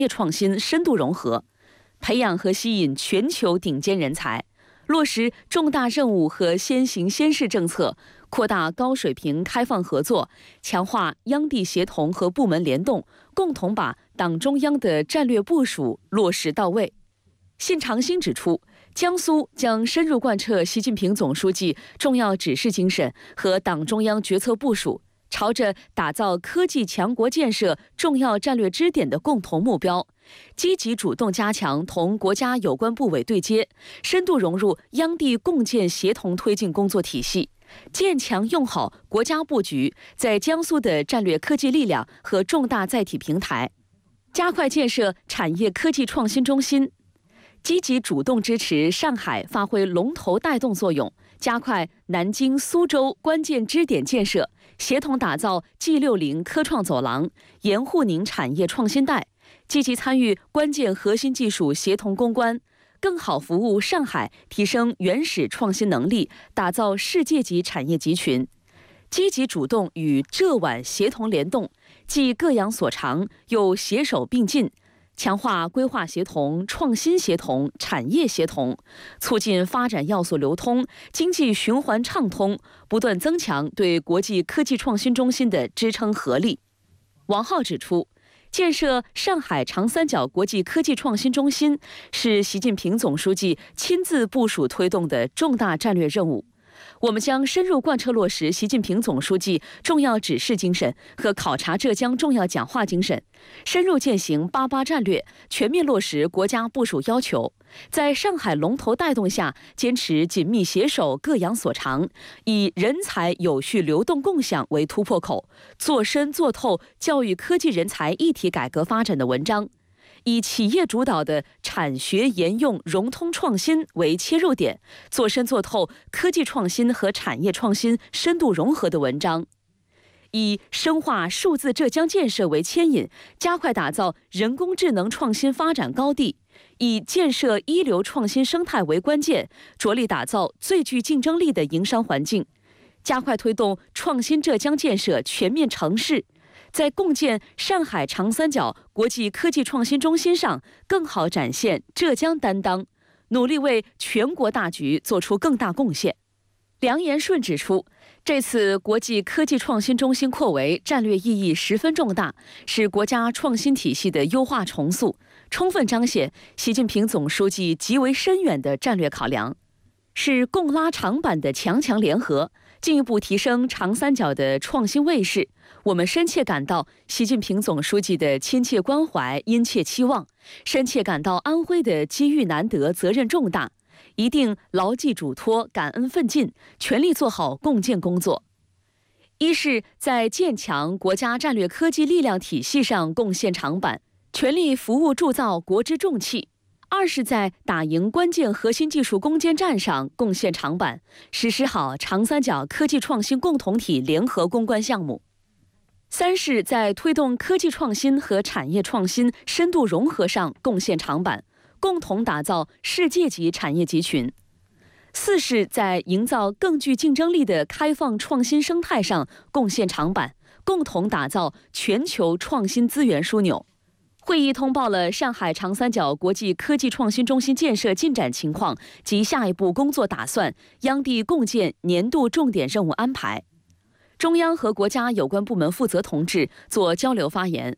业创新深度融合，培养和吸引全球顶尖人才，落实重大任务和先行先试政策，扩大高水平开放合作，强化央地协同和部门联动，共同把党中央的战略部署落实到位。信长兴指出，江苏将深入贯彻习近平总书记重要指示精神和党中央决策部署，朝着打造科技强国建设重要战略支点的共同目标，积极主动加强同国家有关部委对接，深度融入央地共建协同推进工作体系，建强用好国家布局在江苏的战略科技力量和重大载体平台，加快建设产业科技创新中心，积极主动支持上海发挥龙头带动作用，加快南京、苏州关键支点建设，协同打造 G60 科创走廊，沿沪宁产业创新带，积极参与关键核心技术协同攻关，更好服务上海，提升原始创新能力，打造世界级产业集群。积极主动与浙皖协同联动，既各扬所长，又携手并进，强化规划协同、创新协同、产业协同，促进发展要素流通，经济循环畅通，不断增强对国际科技创新中心的支撑合力。王浩指出，建设上海长三角国际科技创新中心是习近平总书记亲自部署推动的重大战略任务。我们将深入贯彻落实习近平总书记重要指示精神和考察浙江重要讲话精神，深入践行88战略，全面落实国家部署要求，在上海龙头带动下，坚持紧密携手、各扬所长，以人才有序流动共享为突破口，做深做透教育科技人才一体改革发展的文章，以企业主导的产学研用融通创新为切入点，做深做透科技创新和产业创新深度融合的文章，以深化数字浙江建设为牵引，加快打造人工智能创新发展高地，以建设一流创新生态为关键，着力打造最具竞争力的营商环境，加快推动创新浙江建设全面成事，在共建上海长三角国际科技创新中心上更好展现浙江担当，努力为全国大局做出更大贡献。梁延顺指出，这次国际科技创新中心扩围战略意义十分重大，是国家创新体系的优化重塑，充分彰显习近平总书记极为深远的战略考量，是共拉长板的强强联合，进一步提升长三角的创新位势。我们深切感到习近平总书记的亲切关怀、殷切期望，深切感到安徽的机遇难得、责任重大，一定牢记嘱托、感恩奋进，全力做好共建工作。一是在建强国家战略科技力量体系上贡献长板，全力服务铸造国之重器；二是在打赢关键核心技术攻坚战上贡献长板，实施好长三角科技创新共同体联合攻关项目；三是在推动科技创新和产业创新深度融合上贡献长板，共同打造世界级产业集群；四是在营造更具竞争力的开放创新生态上贡献长板，共同打造全球创新资源枢纽。会议通报了上海长三角国际科技创新中心建设进展情况及下一步工作打算，央地共建年度重点任务安排。中央和国家有关部门负责同志做交流发言。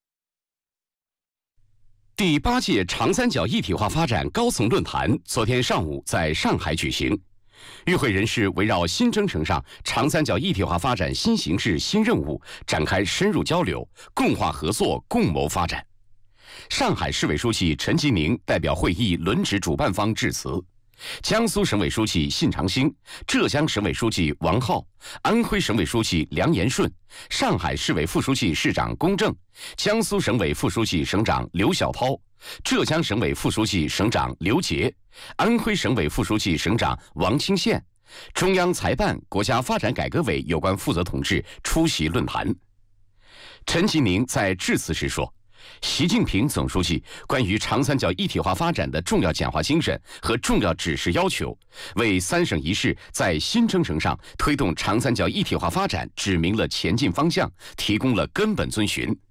第8届长三角一体化发展高层论坛昨天上午在上海举行，与会人士围绕新征程上长三角一体化发展新形势、新任务展开深入交流，共话合作，共谋发展。上海市委书记陈吉宁代表会议轮值主办方致辞，江苏省委书记信长兴、浙江省委书记王浩、安徽省委书记梁延顺、上海市委副书记市长龚正、江苏省委副书记省长刘小涛、浙江省委副书记省长刘杰、安徽省委副书记省长王清宪、中央财办国家发展改革委有关负责同志出席论坛。陈吉宁在致辞时说，习近平总书记关于长三角一体化发展的重要讲话精神和重要指示要求，为3省1市在新征程上推动长三角一体化发展指明了前进方向，提供了根本遵循。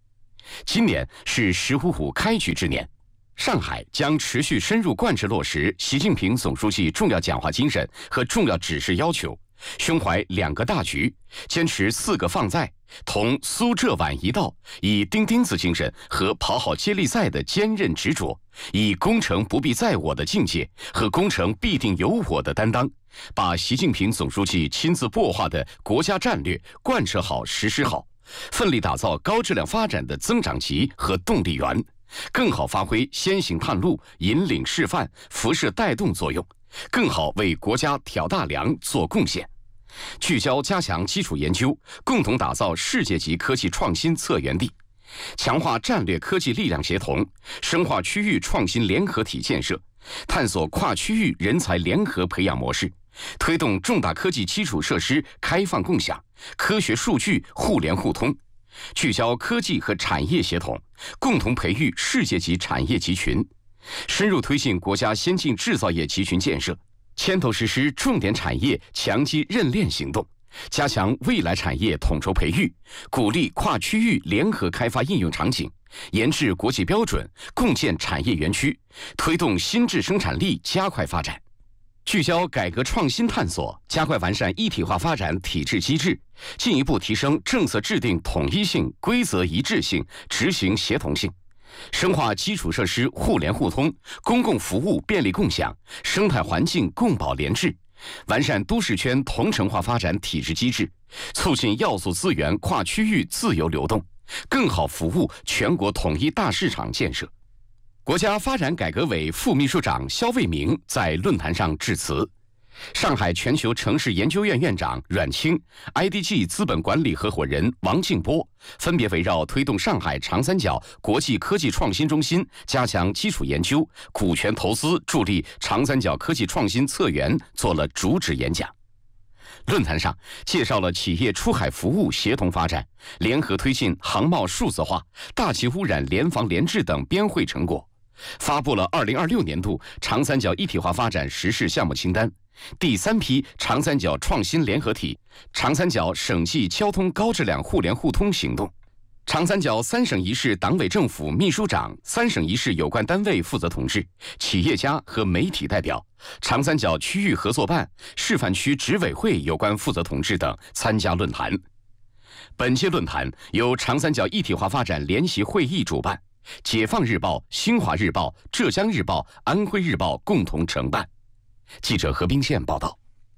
今年是“15+5”开局之年，上海将持续深入贯彻落实习近平总书记重要讲话精神和重要指示要求，胸怀2个大局，坚持4个放在，同苏浙皖一道，以钉钉子精神和跑好接力赛的坚韧执着，以攻城不必在我的境界和攻城必定有我的担当，把习近平总书记亲自擘画的国家战略贯彻好、实施好，奋力打造高质量发展的增长极和动力源，更好发挥先行探路、引领示范、辐射带动作用，更好为国家挑大梁做贡献。聚焦加强基础研究，共同打造世界级科技创新策源地，强化战略科技力量协同，深化区域创新联合体建设，探索跨区域人才联合培养模式，推动重大科技基础设施开放共享，科学数据互联互通，聚焦科技和产业协同，共同培育世界级产业集群，深入推进国家先进制造业集群建设，牵头实施重点产业强基认链行动，加强未来产业统筹培育，鼓励跨区域联合开发应用场景，研制国际标准，共建产业园区，推动新质生产力加快发展。聚焦改革创新探索，加快完善一体化发展体制机制，进一步提升政策制定统一性、规则一致性、执行协同性，深化基础设施互联互通、公共服务便利共享、生态环境共保联治，完善都市圈同城化发展体制机制，促进要素资源跨区域自由流动，更好服务全国统一大市场建设。国家发展改革委副秘书长肖卫明在论坛上致辞。上海全球城市研究院院长阮清、IDG 资本管理合伙人王静波分别围绕推动上海长三角国际科技创新中心加强基础研究、股权投资，助力长三角科技创新策源做了主旨演讲。论坛上介绍了企业出海服务协同发展、联合推进航贸数字化、大气污染联防联治等编会成果，发布了2026年度长三角一体化发展实施项目清单，第3批长三角创新联合体、长三角省际交通高质量互联互通行动、长三角3省1市党委政府秘书长、3省1市有关单位负责同志、企业家和媒体代表、长三角区域合作办、示范区执委会有关负责同志等参加论坛。本届论坛由长三角一体化发展联席会议主办，解放日报、新华日报、浙江日报、安徽日报共同承办。记者何冰宪报道。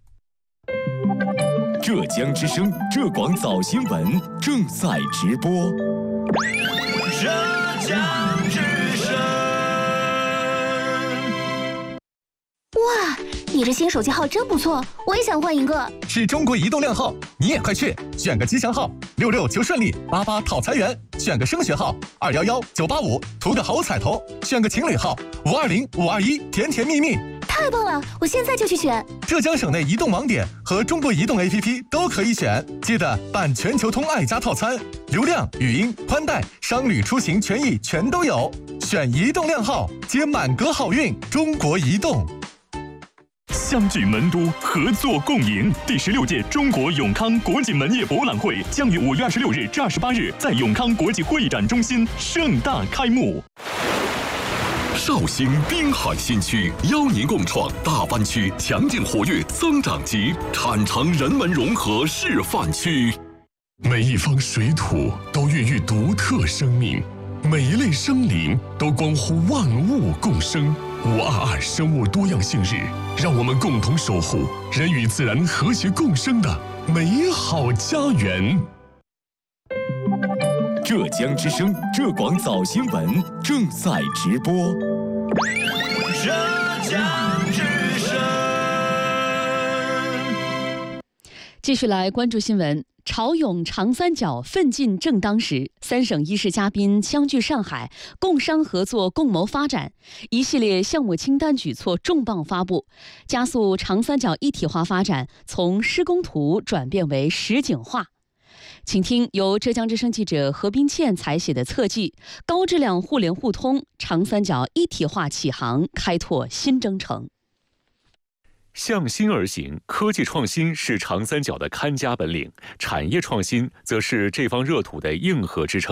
浙江之声浙广早新闻正在直播。 浙江之声。 哇，你这新手机号真不错，我也想换一个。 是中国移动靓号，你也快去选个吉祥号，66求顺利，88讨财源，选个升学号，211 985图个好彩头，选个情侣号，520 521甜甜蜜蜜。 太棒了，我现在就去选。 浙江省内移动网点和中国移动 APP 都可以选，记得办全球通爱家套餐，流量、语音、宽带、商旅出行权益全都有。选移动靓号，接满格好运。中国移动。 相聚门都，合作共赢。第16届中国永康国际门业博览会将于5月26日至28日在永康国际会展中心盛大开幕。 绍兴滨海新区邀您共创大湾区强劲活跃增长极产城人文融合示范区。每一方水土都孕育独特生命，每一类生灵都关乎万物共生。522生物多样性日，让我们共同守护人与自然和谐共生的美好家园。 浙江之声浙广早新闻正在直播。 浙江之声。 继续来关注新闻。潮涌长三角奋进正当时，3省1市嘉宾相聚上海，共商合作共谋发展，一系列项目清单举措重磅发布，加速长三角一体化发展从施工图转变为实景化。请听由浙江之声记者何冰倩采写的侧记：高质量互联互通，长三角一体化启航，开拓新征程。 向心而行，科技创新是长三角的看家本领，产业创新则是这方热土的硬核支撑。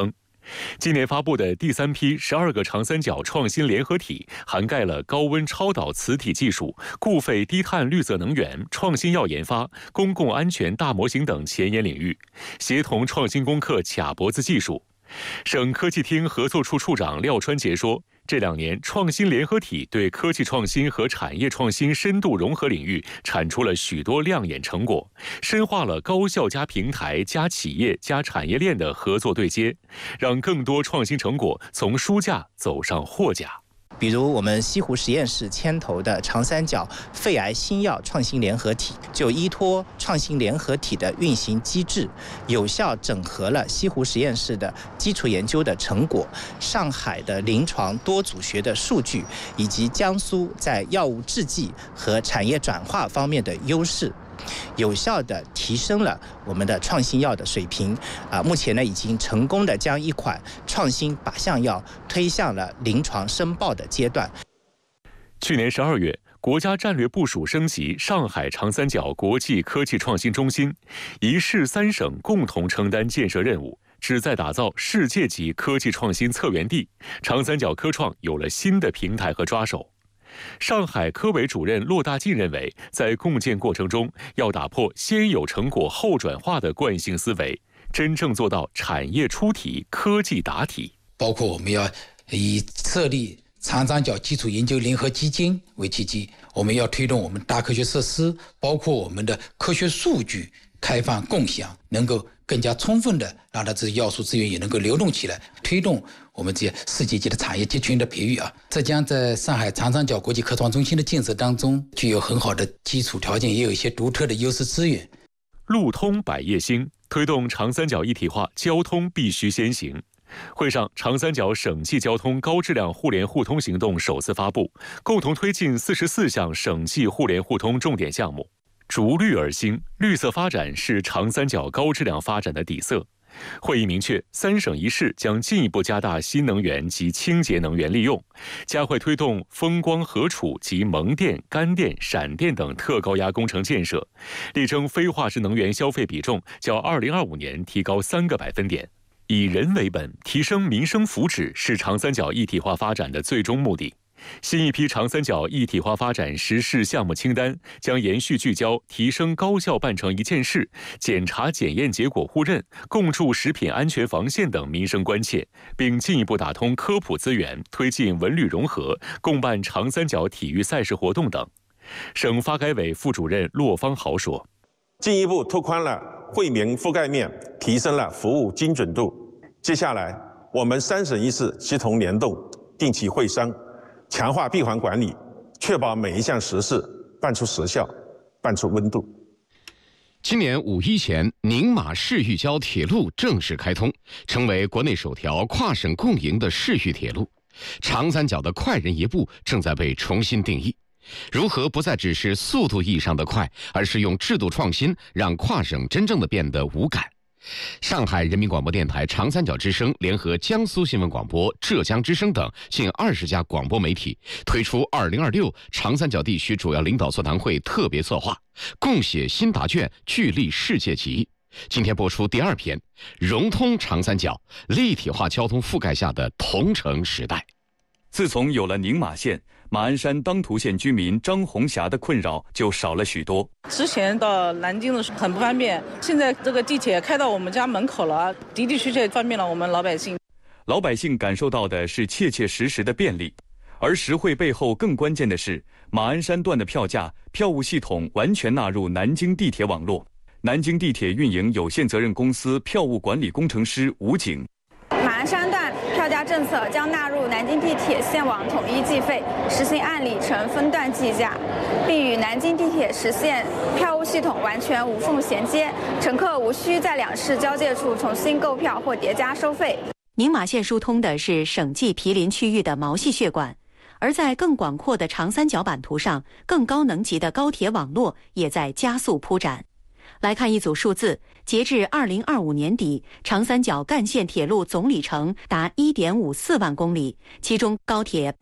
今年发布的第3批12个长三角创新联合体，涵盖了高温超导磁体技术、固废低碳绿色能源、创新药研发、公共安全大模型等前沿领域，协同创新攻克卡脖子技术。省科技厅合作处处长廖川杰说，这2年创新联合体对科技创新和产业创新深度融合领域产出了许多亮眼成果，深化了高校加平台加企业加产业链的合作对接，让更多创新成果从书架走上货架。 比如我们西湖实验室牵头的长三角肺癌新药创新联合体，就依托创新联合体的运行机制，有效整合了西湖实验室的基础研究的成果、上海的临床多组学的数据，以及江苏在药物制剂和产业转化方面的优势，有效地提升了我们的创新药的水平。目前呢，已经成功地将一款创新靶向药推向了临床申报的阶段。 去年12月，国家战略部署升级上海长三角国际科技创新中心，一市3省共同承担建设任务，旨在打造世界级科技创新策源地。长三角科创有了新的平台和抓手。上海科委主任骆大进认为，在共建过程中，要打破先有成果后转化的惯性思维，真正做到产业出题、科技答题。 包括我们要以设立长三角基础研究联合基金为契机，我们要推动我们大科学设施，包括我们的科学数据开放共享，能够更加充分的让它这些要素资源也能够流动起来，推动我们这些世界级的产业集群的培育。浙江在上海长三角国际科创中心的建设当中，具有很好的基础条件，也有一些独特的优势资源。 路通百业兴，推动长三角一体化，交通必须先行。会上，长三角省际交通高质量互联互通行动首次发布，共同推进44项省际互联互通重点项目。逐绿而兴，绿色发展是长三角高质量发展的底色。会议明确，3省1市将进一步加大新能源及清洁能源利用，加快推动风光合储及萌电、干电、闪电等特高压工程建设，力争非化石能源消费比重较2025年提高3个百分点。以人为本，提升民生福祉是长三角一体化发展的最终目的。新一批长三角一体化发展实施项目清单将延续聚焦提升高效办成一件事、检查检验结果互认、共筑食品安全防线等民生关切，并进一步打通科普资源，推进文旅融合，共办长三角体育赛事活动等。省发改委副主任骆方豪说：“ 进一步拓宽了惠民覆盖面，提升了服务精准度。接下来，我们3省1市协同联动，定期会商，强化闭环管理，确保每一项实事办出实效，办出温度。” 今年5一前，宁马市域交铁路正式开通，成为国内首条跨省共营的市域铁路。长三角的快人一步正在被重新定义，如何不再只是速度意义上的快，而是用制度创新让跨省真正的变得无感。上海人民广播电台长三角之声联合江苏新闻广播、浙江之声等近20家广播媒体推出2026长三角地区主要领导座谈会特别策划，共写新答卷，聚力世界级。今天播出第2篇，融通长三角，立体化交通覆盖下的同城时代。 自从有了宁马线，马鞍山当涂县居民张红霞的困扰就少了许多。 之前到南京的时候很不方便，现在这个地铁开到我们家门口了，的的确确方便了我们老百姓。 老百姓感受到的是切切实实的便利，而实惠背后更关键的是，马鞍山段的票价、票务系统完全纳入南京地铁网络。南京地铁运营有限责任公司票务管理工程师吴景。 马鞍山段票价政策将纳入南京地铁线网统一计费，实行按里程分段计价，并与南京地铁实现票务系统完全无缝衔接，乘客无需在2市交界处重新购票或叠加收费。 宁马线疏通的是省际毗邻区域的毛细血管，而在更广阔的长三角版图上，更高能级的高铁网络也在加速铺展。来看一组数字，截至2025年底，长三角干线铁路总里程达 1.54 万公里，其中高铁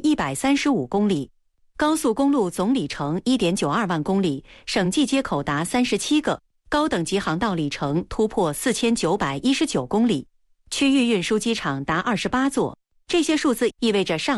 8135公里，高速公路总里程 1.92 万公里，省际接口达37个，高等级航道里程突破4919公里。 区域运输机场达28座。这些数字意味着上